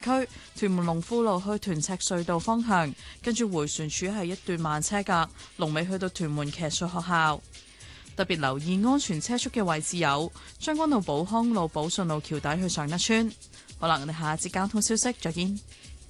區屯門龍富路去屯赤隧道方向，跟住迴旋處係一段慢車格，龍尾去到屯門騎術學校。特別留意安全車速嘅位置有將軍澳寶康路、寶順路橋底去上德村。好啦，我哋下一節交通消息再見。